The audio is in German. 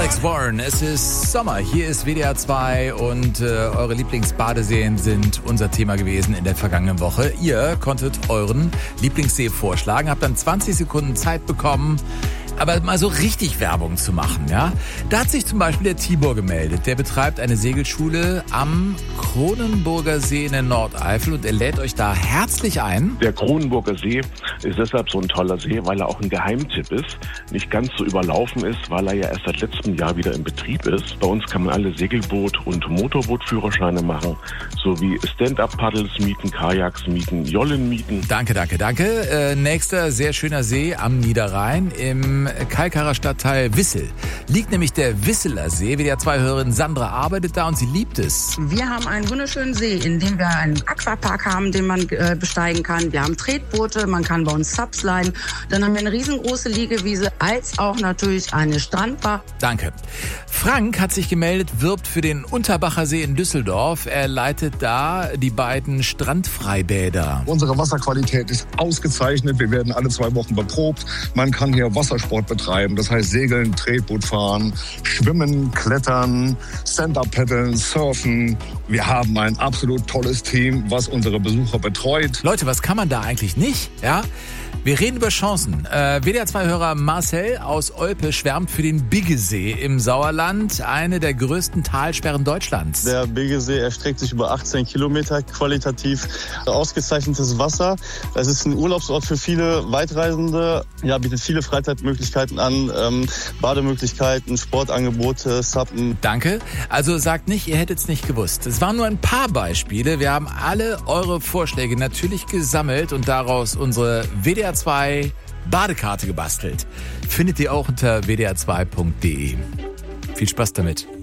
Alex Warren, es ist Sommer, hier ist WDR 2 und eure Lieblingsbadeseen sind unser Thema gewesen in der vergangenen Woche. Ihr konntet euren Lieblingssee vorschlagen, habt dann 20 Sekunden Zeit bekommen, aber mal so richtig Werbung zu machen, ja? Da hat sich zum Beispiel der Tibor gemeldet. Der betreibt eine Segelschule am Kronenburger See in der Nordeifel und er lädt euch da herzlich ein. Der Kronenburger See ist deshalb so ein toller See, weil er auch ein Geheimtipp ist, nicht ganz so überlaufen ist, weil er ja erst seit letztem Jahr wieder in Betrieb ist. Bei uns kann man alle Segelboot- und Motorbootführerscheine machen, sowie Stand-Up-Paddles mieten, Kajaks mieten, Jollen mieten. Danke. Nächster sehr schöner See am Niederrhein im Kalkarer Stadtteil Wissel. Liegt nämlich der Wisseler See. WDR 2-Hörerin Sandra arbeitet da und sie liebt es. Wir haben einen wunderschönen See, in dem wir einen Aquapark haben, den man besteigen kann. Wir haben Tretboote, man kann bei uns Subs leihen. Dann haben wir eine riesengroße Liegewiese, als auch natürlich eine Strandbar. Danke. Frank hat sich gemeldet, wirbt für den Unterbacher See in Düsseldorf. Er leitet da die beiden Strandfreibäder. Unsere Wasserqualität ist ausgezeichnet. Wir werden alle 2 Wochen beprobt. Man kann hier Wassersport betreiben. Das heißt Segeln, Tretboot fahren, Schwimmen, Klettern, Stand-Up-Paddeln, Surfen. Wir haben ein absolut tolles Team, was unsere Besucher betreut. Leute, was kann man da eigentlich nicht? Ja? Wir reden über Chancen. WDR 2-Hörer Marcel aus Olpe schwärmt für den Biggesee im Sauerland, eine der größten Talsperren Deutschlands. Der Biggesee erstreckt sich über 18 Kilometer, qualitativ ausgezeichnetes Wasser. Es ist ein Urlaubsort für viele Weitreisende, bietet viele Freizeitmöglichkeiten an, Bademöglichkeiten, Sportangebote, Suppen. Danke. Also sagt nicht, ihr hättet es nicht gewusst. Es waren nur ein paar Beispiele. Wir haben alle eure Vorschläge natürlich gesammelt und daraus unsere WDR 2 Badekarte gebastelt. Findet ihr auch unter wdr2.de. Viel Spaß damit.